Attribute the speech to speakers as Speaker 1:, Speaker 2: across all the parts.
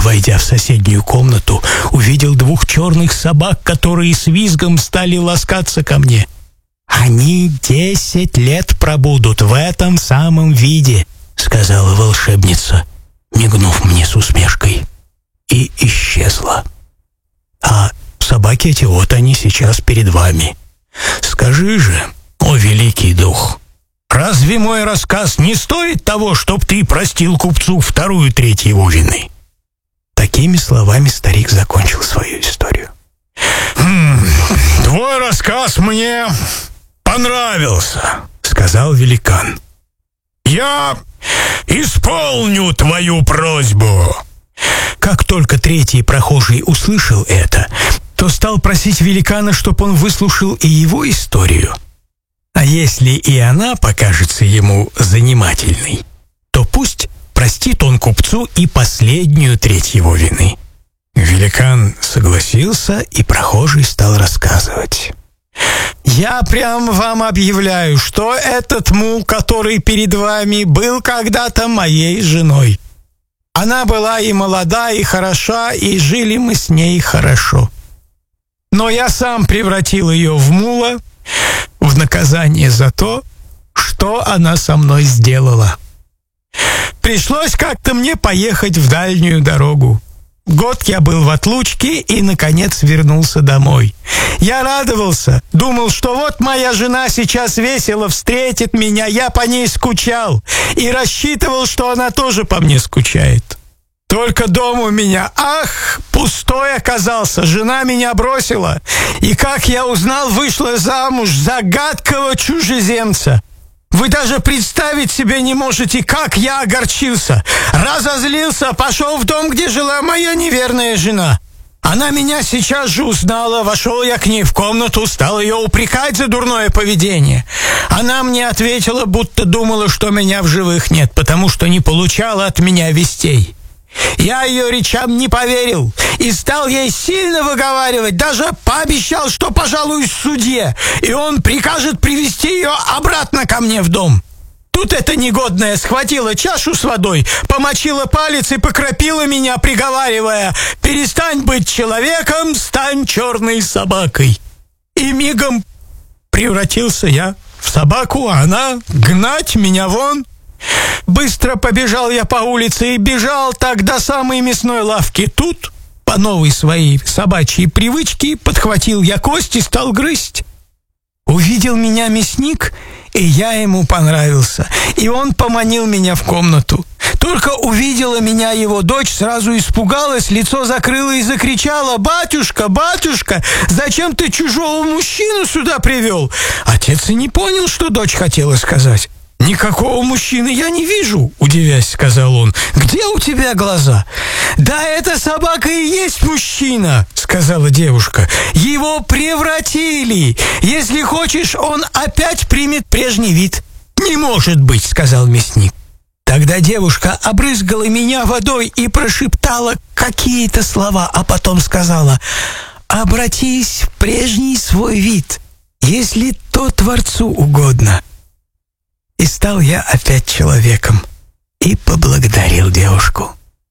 Speaker 1: войдя в соседнюю комнату, увидел 2 черных собак, которые с визгом стали ласкаться ко мне. «Они 10 лет пробудут в этом самом виде», — сказала волшебница, мигнув мне с усмешкой, и исчезла. «А собаки эти, вот они сейчас перед вами. Скажи же, о великий дух, разве мой рассказ не стоит того, чтоб ты простил купцу 2-ю треть его вины?» Такими словами старик закончил свою историю. «Твой рассказ мне понравился», — сказал великан. «Я исполню твою просьбу». Как только 3-й прохожий услышал это, то стал просить великана, чтоб он выслушал и его историю. А если и она покажется ему занимательной, то пусть простит он купцу и последнюю треть его вины. Великан согласился, и прохожий стал рассказывать. «Я прям вам объявляю, что этот мул, который перед вами, был когда-то моей женой. Она была и молода, и хороша, и жили мы с ней хорошо. Но я сам превратил ее в мула в наказание за то, что она со мной сделала. Пришлось как-то мне поехать в дальнюю дорогу. Год я был в отлучке и, наконец, вернулся домой. Я радовался, думал, что вот моя жена сейчас весело встретит меня, я по ней скучал и рассчитывал, что она тоже по мне скучает. Только дом у меня, пустой оказался, жена меня бросила, и, как я узнал, вышла замуж за гадкого чужеземца. Вы даже представить себе не можете, как я огорчился, разозлился, пошел в дом, где жила моя неверная жена. Она меня сейчас же узнала, вошел я к ней в комнату, стал ее упрекать за дурное поведение. Она мне ответила, будто думала, что меня в живых нет, потому что не получала от меня вестей. Я ее речам не поверил и стал ей сильно выговаривать, даже пообещал, что пожалуюсь судье, и он прикажет привести ее обратно ко мне в дом. Тут эта негодная схватила чашу с водой, помочила палец и покропила меня, приговаривая: «Перестань быть человеком, стань черной собакой». И мигом превратился я в собаку, а она гнать меня вон. Быстро побежал я по улице и бежал так до самой мясной лавки. Тут, по новой своей собачьей привычке, подхватил я кость и стал грызть. Увидел меня мясник, и я ему понравился, и он поманил меня в комнату. Только увидела меня его дочь, сразу испугалась, лицо закрыла и закричала: «Батюшка, батюшка, зачем ты чужого мужчину сюда привел?» Отец и не понял, что дочь хотела сказать. «Никакого мужчины я не вижу», — удивясь, сказал он. «Где у тебя глаза?» «Да эта собака и есть мужчина», — сказала девушка. «Его превратили. Если хочешь, он опять примет прежний вид». «Не может быть», — сказал мясник. Тогда девушка обрызгала меня водой и прошептала какие-то слова, а потом сказала: «Обратись в прежний свой вид, если то Творцу угодно». И стал я опять человеком и поблагодарил девушку.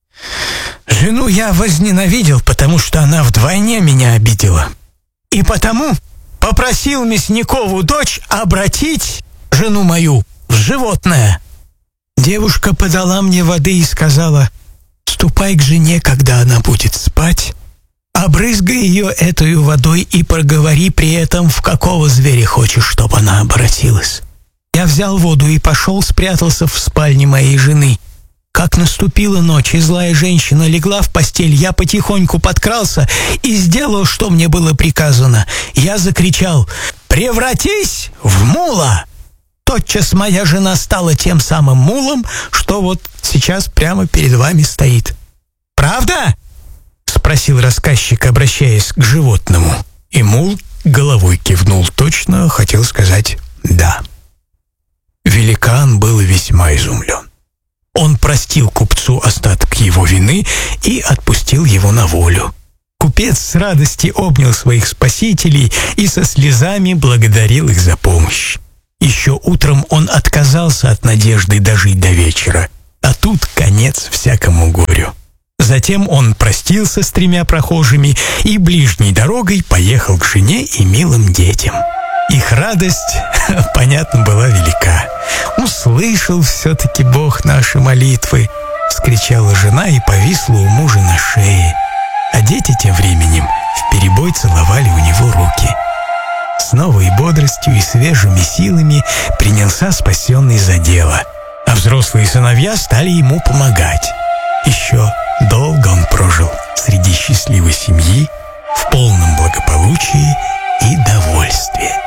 Speaker 1: Жену я возненавидел, потому что она вдвойне меня обидела. И потому попросил Мясникову дочь обратить жену мою в животное. Девушка подала мне воды и сказала: «Ступай к жене, когда она будет спать, обрызгай ее этой водой и проговори при этом, в какого зверя хочешь, чтобы она обратилась». Я взял воду и пошел, спрятался в спальне моей жены. Как наступила ночь, и злая женщина легла в постель, я потихоньку подкрался и сделал, что мне было приказано. Я закричал: «Превратись в мула!» Тотчас моя жена стала тем самым мулом, что вот сейчас прямо перед вами стоит. «Правда?» — спросил рассказчик, обращаясь к животному. И мул головой кивнул, точно хотел сказать «да». Великан был весьма изумлен. Он простил купцу остаток его вины и отпустил его на волю. Купец с радости обнял своих спасителей и со слезами благодарил их за помощь. Еще утром он отказался от надежды дожить до вечера, а тут конец всякому горю. Затем он простился с 3 прохожими и ближней дорогой поехал к жене и милым детям. Их радость, понятно, была велика. «Услышал все-таки Бог наши молитвы!» — вскричала жена и повисла у мужа на шее. А дети тем временем вперебой целовали у него руки. С новой бодростью и свежими силами принялся спасенный за дело, а взрослые сыновья стали ему помогать. Еще долго он прожил среди счастливой семьи в полном благополучии и довольстве.